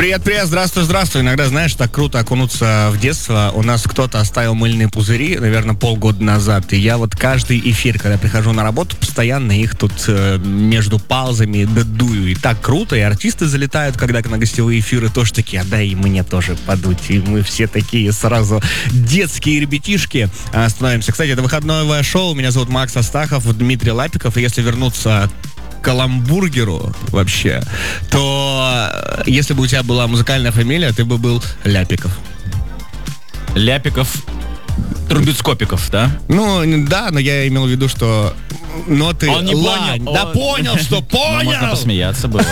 Привет, здравствуй. Иногда, знаешь, так круто окунуться в детство. У нас кто-то оставил мыльные пузыри, наверное, полгода назад. И я вот каждый эфир, когда прихожу на работу, постоянно их тут между паузами дую. И так круто, и артисты залетают, когда на гостевые эфиры тоже такие, а дай и мне тоже подуть. И мы все такие сразу детские ребятишки становимся. Кстати, это выходное шоу. Меня зовут Макс Астахов, Дмитрий Лапиков. И если вернуться к каламбургеру вообще, то если бы у тебя была музыкальная фамилия, ты бы был Ляпиков. Ляпиков, Трубецкопиков, да? Ну, да, но я имел в виду, что ноты... Он не понял. Да понял, что понял! Можно посмеяться было.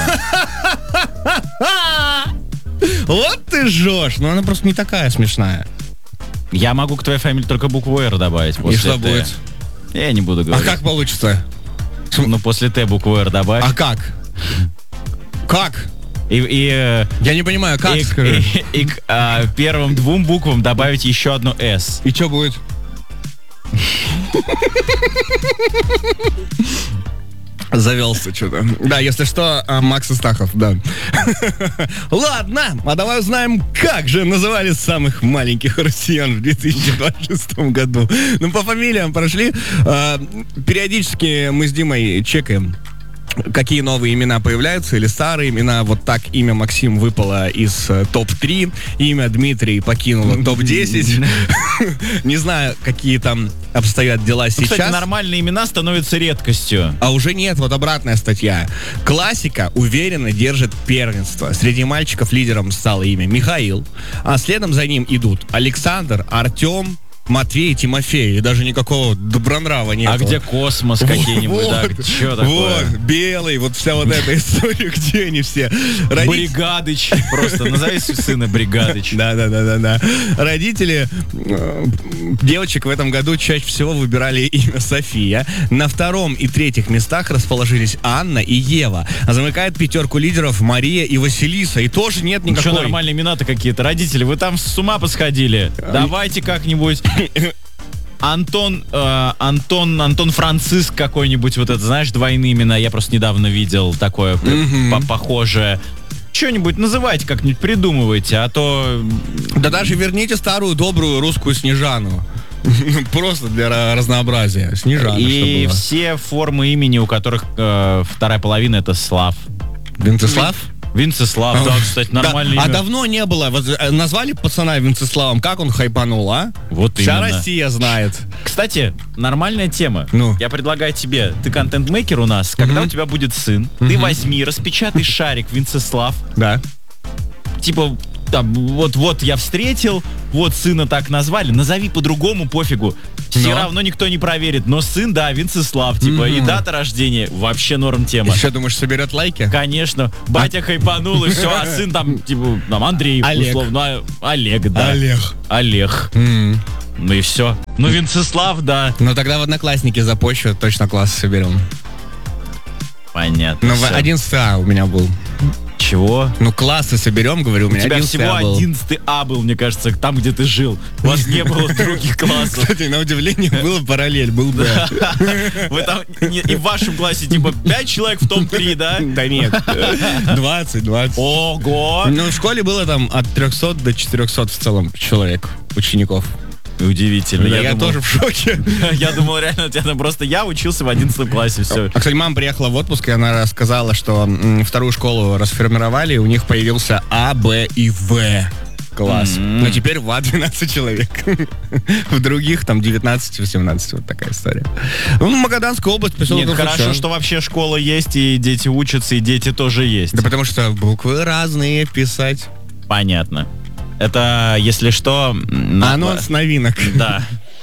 Вот ты жжешь, но она просто не такая смешная. Я могу к твоей фамилии только букву «Р» добавить. И что будет? Я не буду говорить. А как получится? Ну, после «Т» букву «Р» добавь. А как? Как? Я не понимаю, как, скажи. И к первым двум буквам добавить еще одну «С». И что будет? Завелся что-то. Да, если что, Макс Астахов, да. Ладно, а давай узнаем, как же называли самых маленьких россиян в 2026 году. Ну, по фамилиям прошли. Периодически мы с Димой чекаем, какие новые имена появляются или старые имена. Вот так имя Максим выпало из топ-3. Имя Дмитрий покинуло топ-10. Не знаю, какие там обстоят дела сейчас. Кстати, нормальные имена становятся редкостью. А уже нет, вот обратная статья. Классика уверенно держит первенство. Среди мальчиков лидером стало имя Михаил, а следом за ним идут Александр, Артем, Матвей, Тимофей, и даже никакого добронрава нет. А где космос какие-нибудь, да? Что такое? Вот, белый, вот вся вот эта история, где они все? Бригадыч, просто назови сына Бригадыч. Да. Родители девочек в этом году чаще всего выбирали имя София. На втором и третьих местах расположились Анна и Ева. А замыкает пятерку лидеров Мария и Василиса. И тоже нет никакой... Что нормальные имена-то какие-то? Родители, вы там с ума посходили. Давайте как-нибудь... Антон Франциск какой-нибудь, вот это, знаешь, двойные имена. Я просто недавно видел такое похожее. Что-нибудь называйте, как-нибудь придумывайте, а то... Да даже верните старую добрую русскую Снежану. Просто для разнообразия. Снежана. И все формы имени, у которых вторая половина — это Слав. Венцеслав? Венцеслав, да, кстати, нормальное имя. А давно не было. Вот, назвали пацана Венцеславом, как он хайпанул, а? Вот вся именно. Россия знает. Кстати, нормальная тема. Ну? Я предлагаю тебе, ты контент-мейкер у нас, когда у тебя будет сын, ты возьми, распечатай шарик Венцеслав. Да. Типа, там, вот я встретил, вот сына так назвали, назови по-другому, пофигу. Все равно никто не проверит, но сын, да, Венцеслав, типа, и дата рождения, вообще норм тема. И что, думаешь, соберет лайки? Конечно, батя хайпанул, и все, а сын там, типа, там, Андрей, Олег. условно, Олег, да. Олег. Ну и все. Ну, Венцеслав, да. Ну, тогда в Одноклассники запущу, точно класс соберем. Понятно. Ну, 11 А у меня был. Чего? Ну, классы соберем, говорю, у меня 11 У тебя всего 11 А был, мне кажется, там, где ты жил. У вас не было других классов. Кстати, на удивление, было параллель, был Б. Вы там, и в вашем классе, типа, 5 человек, в том 3, да? Да нет, 20. Ого! Ну, в школе было там от 300 до 400 в целом человек, учеников. Удивительно. Да, я тоже в шоке. Я думал, реально, у тебя там просто... Я учился в 11 классе, все. А, кстати, мама приехала в отпуск, и она рассказала, что вторую школу расформировали, и у них появился А, Б и В класс. Но теперь в А 12 человек. В других там 19-18. Вот такая история. Ну, Магаданская область, поселок. Нет, хорошо, что вообще школа есть, и дети учатся, и дети тоже есть. Да потому что буквы разные писать. Понятно. Это, если что... Анонс новинок. Да.